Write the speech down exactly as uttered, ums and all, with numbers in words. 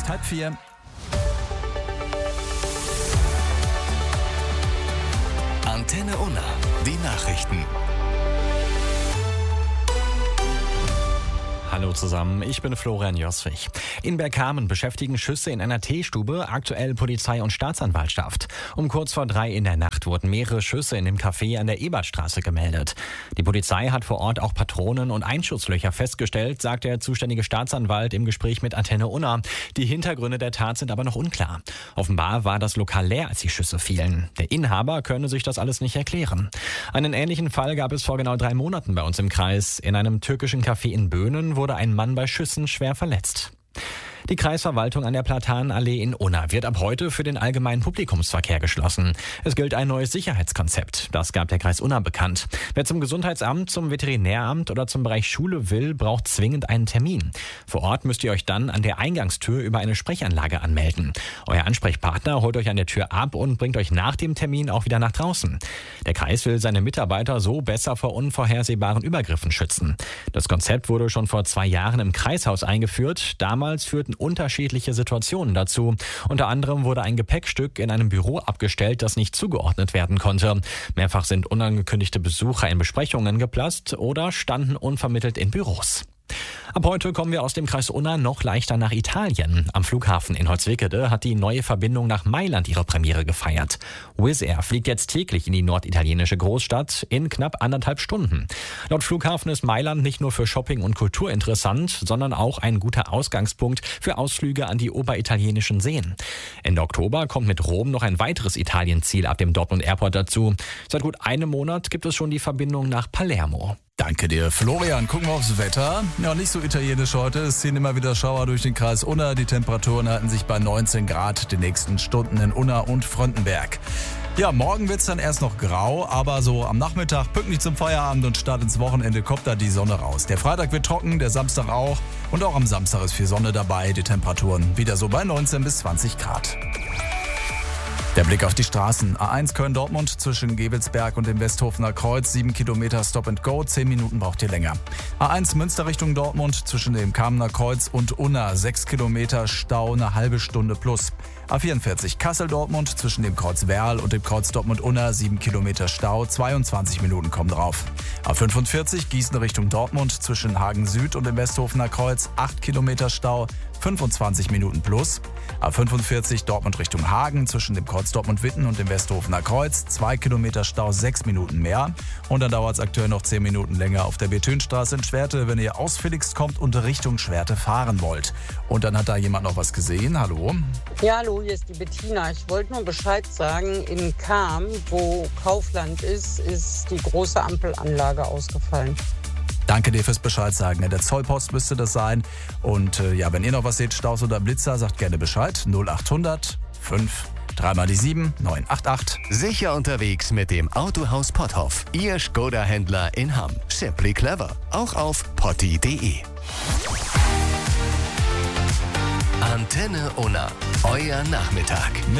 halb vier. Antenne Unna, die Nachrichten. Hallo zusammen, ich bin Florian Joswig. In Bergkamen beschäftigen Schüsse in einer Teestube aktuell Polizei und Staatsanwaltschaft. Um kurz vor drei in der Nacht wurden mehrere Schüsse in dem Café an der Ebertstraße gemeldet. Die Polizei hat vor Ort auch Patronen und Einschusslöcher festgestellt, sagt der zuständige Staatsanwalt im Gespräch mit Antenne Unna. Die Hintergründe der Tat sind aber noch unklar. Offenbar war das Lokal leer, als die Schüsse fielen. Der Inhaber könne sich das alles nicht erklären. Einen ähnlichen Fall gab es vor genau drei Monaten bei uns im Kreis. In einem türkischen Café in Böhnen wurde ein Mann bei Schüssen schwer verletzt. Die Kreisverwaltung an der Platanenallee in Unna wird ab heute für den allgemeinen Publikumsverkehr geschlossen. Es gilt ein neues Sicherheitskonzept. Das gab der Kreis Unna bekannt. Wer zum Gesundheitsamt, zum Veterinäramt oder zum Bereich Schule will, braucht zwingend einen Termin. Vor Ort müsst ihr euch dann an der Eingangstür über eine Sprechanlage anmelden. Euer Ansprechpartner holt euch an der Tür ab und bringt euch nach dem Termin auch wieder nach draußen. Der Kreis will seine Mitarbeiter so besser vor unvorhersehbaren Übergriffen schützen. Das Konzept wurde schon vor zwei Jahren im Kreishaus eingeführt. Damals führten unterschiedliche Situationen dazu. Unter anderem wurde ein Gepäckstück in einem Büro abgestellt, das nicht zugeordnet werden konnte. Mehrfach sind unangekündigte Besucher in Besprechungen geplatzt oder standen unvermittelt in Büros. Ab heute kommen wir aus dem Kreis Unna noch leichter nach Italien. Am Flughafen in Holzwickede hat die neue Verbindung nach Mailand ihre Premiere gefeiert. Wizz Air fliegt jetzt täglich in die norditalienische Großstadt in knapp anderthalb Stunden. Laut Flughafen ist Mailand nicht nur für Shopping und Kultur interessant, sondern auch ein guter Ausgangspunkt für Ausflüge an die oberitalienischen Seen. Ende Oktober kommt mit Rom noch ein weiteres Italienziel ab dem Dortmund Airport dazu. Seit gut einem Monat gibt es schon die Verbindung nach Palermo. Danke dir, Florian. Gucken wir aufs Wetter. Ja, nicht so italienisch heute. Es ziehen immer wieder Schauer durch den Kreis Unna. Die Temperaturen halten sich bei neunzehn Grad die nächsten Stunden in Unna und Fröndenberg. Ja, morgen wird's dann erst noch grau, aber so am Nachmittag, pünktlich zum Feierabend und Start ins Wochenende, kommt da die Sonne raus. Der Freitag wird trocken, der Samstag auch. Und auch am Samstag ist viel Sonne dabei. Die Temperaturen wieder so bei neunzehn bis zwanzig Grad. Der Blick auf die Straßen. A eins Köln-Dortmund zwischen Gevelsberg und dem Westhofener Kreuz. sieben Kilometer Stop and Go. zehn Minuten braucht ihr länger. A eins Münster Richtung Dortmund zwischen dem Kamener Kreuz und Unna. sechs Kilometer Stau, eine halbe Stunde plus. A vierundvierzig Kassel-Dortmund zwischen dem Kreuz Werl und dem Kreuz Dortmund-Unna. sieben Kilometer Stau, zweiundzwanzig Minuten kommen drauf. A fünfundvierzig Gießen Richtung Dortmund zwischen Hagen Süd und dem Westhofener Kreuz. acht Kilometer Stau, fünfundzwanzig Minuten plus. A fünfundvierzig Dortmund Richtung Hagen zwischen dem Kreuz Dortmund-Witten und dem Westhofener Kreuz. zwei Kilometer Stau, sechs Minuten mehr. Und dann dauert es aktuell noch zehn Minuten länger auf der Betünstraße in Schwerte, wenn ihr aus Felix kommt und Richtung Schwerte fahren wollt. Und dann hat da jemand noch was gesehen. Hallo? Ja, hallo, hier ist die Bettina. Ich wollte nur Bescheid sagen, in Cham, wo Kaufland ist, ist die große Ampelanlage ausgefallen. Danke dir fürs Bescheid sagen. Der Zollpost müsste das sein. Und äh, ja, wenn ihr noch was seht, Staus oder Blitzer, sagt gerne Bescheid. null achthundert fünf drei mal die sieben neun acht acht. Sicher unterwegs mit dem Autohaus Potthoff. Ihr Skoda-Händler in Hamm. Simply clever. Auch auf potti punkt de. Antenne Unna. Euer Nachmittag.